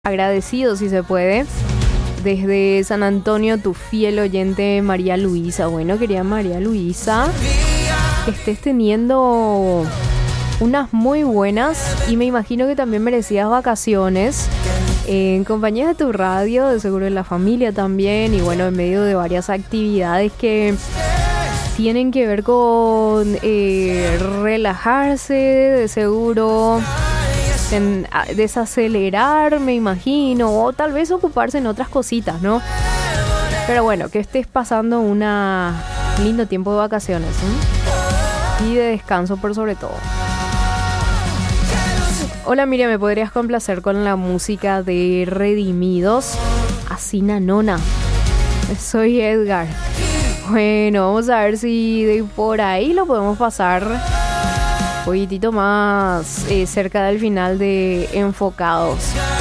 Agradecido si se puede. Desde San Antonio, tu fiel oyente María Luisa. Bueno, querida María Luisa, que estés teniendo unas muy buenas y me imagino que también merecías vacaciones en compañía de tu radio, de seguro en la familia también, y bueno, en medio de varias actividades que tienen que ver con relajarse, de seguro desacelerar, me imagino, o tal vez ocuparse en otras cositas, ¿no? Pero bueno, que estés pasando un lindo tiempo de vacaciones, ¿eh? Y de descanso por sobre todo. Hola Miriam, ¿me podrías complacer con la música de Redimidos? Así nanona. Soy Edgar. Bueno, vamos a ver si de por ahí lo podemos pasar un poquitito más cerca del final de Enfocados.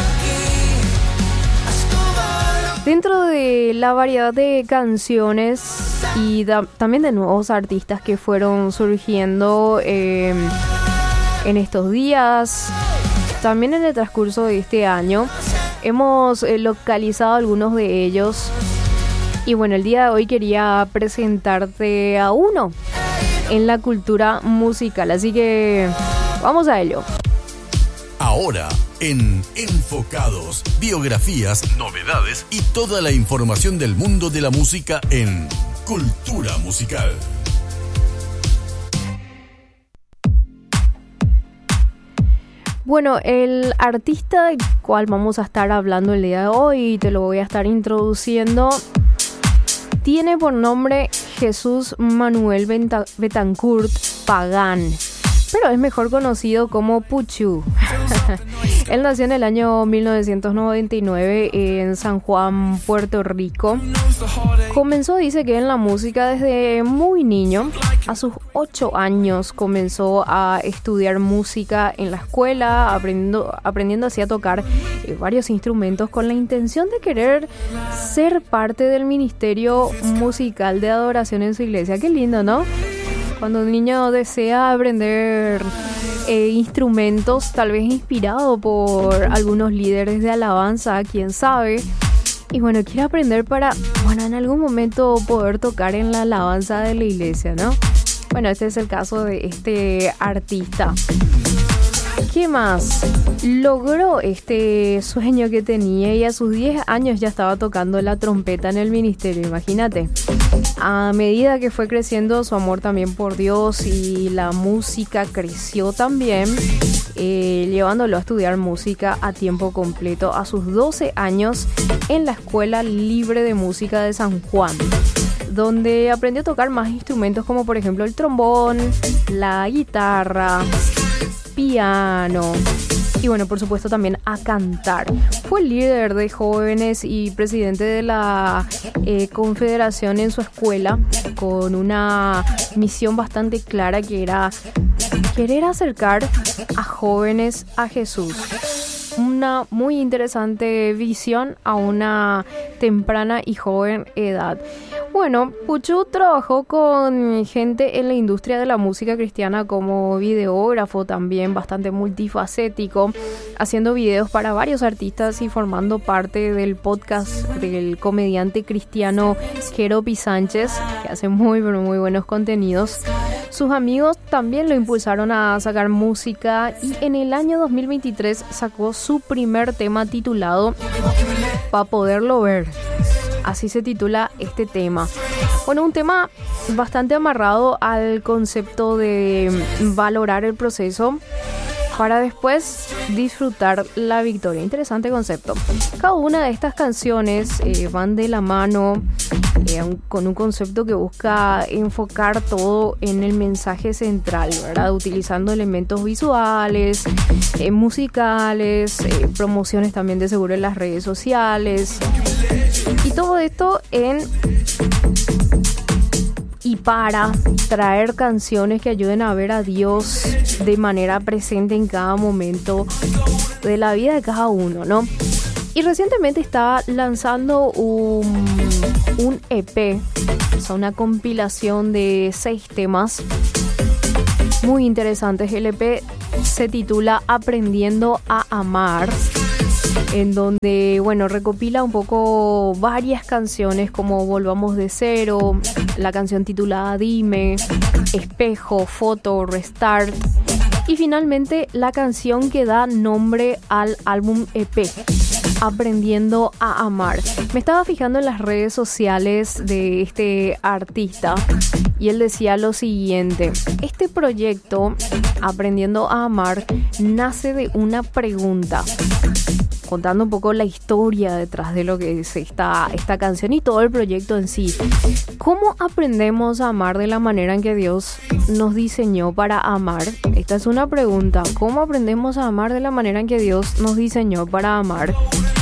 Dentro de la variedad de canciones y también de nuevos artistas que fueron surgiendo en estos días, también en el transcurso de este año, hemos localizado algunos de ellos. Y bueno, el día de hoy quería presentarte a uno en la cultura musical, así que vamos a ello. Ahora en Enfocados, biografías, novedades y toda la información del mundo de la música en Cultura Musical. Bueno, el artista del cual vamos a estar hablando el día de hoy, te lo voy a estar introduciendo, tiene por nombre Jesús Manuel Betancourt Pagán, pero es mejor conocido como Puchu. Él nació en el año 1999 en San Juan, Puerto Rico. Comenzó, dice que en la música desde muy niño. A sus 8 años comenzó a estudiar música en la escuela, aprendiendo así a tocar varios instrumentos con la intención de querer ser parte del ministerio musical de adoración en su iglesia. Qué lindo, ¿no? Cuando un niño desea aprender instrumentos, tal vez inspirado por algunos líderes de alabanza, quién sabe. Y bueno, quiere aprender para, bueno, en algún momento poder tocar en la alabanza de la iglesia, ¿no? Bueno, este es el caso de este artista. ¿Qué más? Logró este sueño que tenía y a sus 10 años ya estaba tocando la trompeta en el ministerio, imagínate. A medida que fue creciendo su amor también por Dios y la música creció también, llevándolo a estudiar música a tiempo completo a sus 12 años en la Escuela Libre de Música de San Juan, donde aprendió a tocar más instrumentos como por ejemplo el trombón, la guitarra, piano y bueno, por supuesto también a cantar. Fue líder de jóvenes y presidente de la confederación en su escuela, con una misión bastante clara que era querer acercar a jóvenes a Jesús. Una muy interesante visión a una temprana y joven edad. Bueno, Puchu trabajó con gente en la industria de la música cristiana como videógrafo, también bastante multifacético, haciendo videos para varios artistas y formando parte del podcast del comediante cristiano Keropi Sánchez, que hace muy buenos contenidos. Sus amigos también lo impulsaron a sacar música y en el año 2023 sacó su primer tema titulado Pa' Poderlo Ver. Así se titula este tema. Bueno, un tema bastante amarrado al concepto de valorar el proceso para después disfrutar la victoria. Interesante concepto. Cada una de estas canciones van de la mano con un concepto que busca enfocar todo en el mensaje central, ¿verdad? Utilizando elementos visuales, musicales, promociones también de seguro en las redes sociales. Y todo esto y para traer canciones que ayuden a ver a Dios de manera presente en cada momento de la vida de cada uno, ¿no? Y recientemente está lanzando un EP, o sea, una compilación de 6 temas muy interesantes. El EP se titula Aprendiendo a Amar en donde, bueno, recopila un poco varias canciones como Volvamos de Cero, la canción titulada Dime, Espejo, Foto, Restart y finalmente la canción que da nombre al álbum EP, Aprendiendo a Amar. Me estaba fijando en las redes sociales de este artista y él decía lo siguiente: este proyecto, Aprendiendo a Amar, nace de una pregunta, contando un poco la historia detrás de lo que es esta canción y todo el proyecto en sí. ¿Cómo aprendemos a amar de la manera en que Dios nos diseñó para amar? Esta es una pregunta. ¿Cómo aprendemos a amar de la manera en que Dios nos diseñó para amar?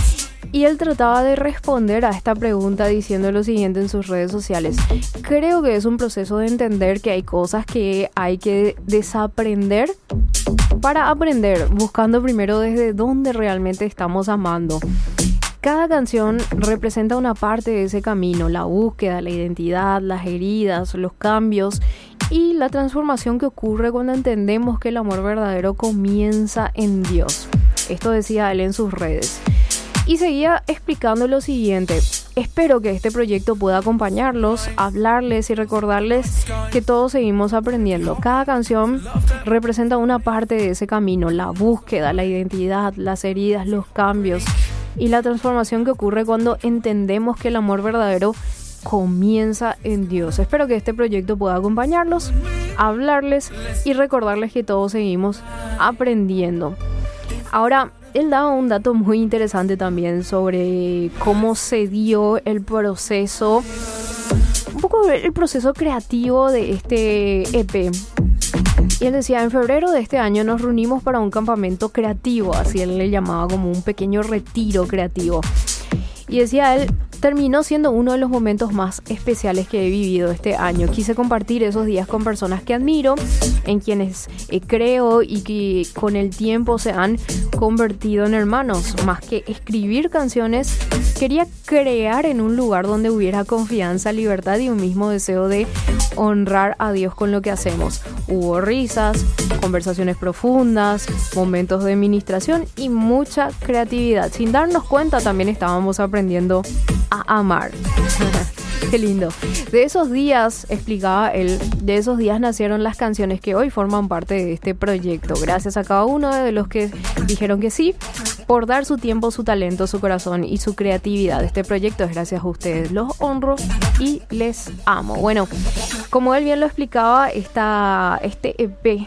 Y él trataba de responder a esta pregunta diciendo lo siguiente en sus redes sociales: creo que es un proceso de entender que hay cosas que hay que desaprender para aprender, buscando primero desde dónde realmente estamos amando. Cada canción representa una parte de ese camino: la búsqueda, la identidad, las heridas, los cambios y la transformación que ocurre cuando entendemos que el amor verdadero comienza en Dios. Esto decía él en sus redes. Y seguía explicando lo siguiente: espero que este proyecto pueda acompañarlos, hablarles y recordarles que todos seguimos aprendiendo. Cada canción representa una parte de ese camino: la búsqueda, la identidad, las heridas, los cambios y la transformación que ocurre cuando entendemos que el amor verdadero comienza en Dios. Espero que este proyecto pueda acompañarlos, hablarles y recordarles que todos seguimos aprendiendo. Ahora, él daba un dato muy interesante también sobre cómo se dio el proceso, un poco el proceso creativo de este EP. Y él decía: en febrero de este año nos reunimos para un campamento creativo, así él le llamaba, como un pequeño retiro creativo. Y decía él: terminó siendo uno de los momentos más especiales que he vivido este año. Quise compartir esos días con personas que admiro, en quienes creo y que con el tiempo se han convertido en hermanos. Más que escribir canciones, quería crear en un lugar donde hubiera confianza, libertad y un mismo deseo de honrar a Dios con lo que hacemos. Hubo risas, conversaciones profundas, momentos de ministración y mucha creatividad. Sin darnos cuenta, también estábamos aprendiendo a amar. Qué lindo. De esos días, explicaba él, de esos días nacieron las canciones que hoy forman parte de este proyecto. Gracias a cada uno de los que dijeron que sí, por dar su tiempo, su talento, su corazón y su creatividad. Este proyecto es gracias a ustedes. Los honro y les amo. Bueno, como él bien lo explicaba, este EP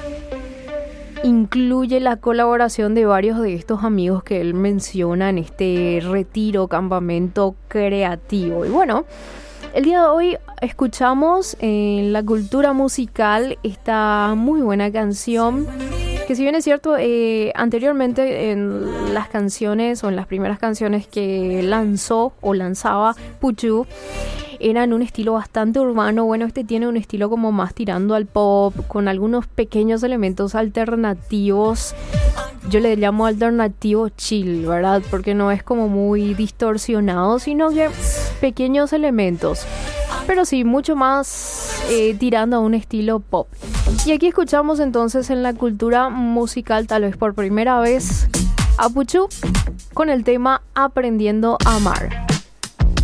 incluye la colaboración de varios de estos amigos que él menciona en este retiro, campamento creativo. Y bueno, el día de hoy escuchamos en la cultura musical esta muy buena canción, que si bien es cierto, anteriormente en las canciones o en las primeras canciones que lanzó o lanzaba Puchu, era en un estilo bastante urbano. Bueno, este tiene un estilo como más tirando al pop, con algunos pequeños elementos alternativos. Yo le llamo alternativo chill, ¿verdad? Porque no es como muy distorsionado, sino que pequeños elementos. Pero sí, mucho más tirando a un estilo pop. Y aquí escuchamos entonces en la cultura musical, tal vez por primera vez, a Puchu con el tema Aprendiendo a Amar.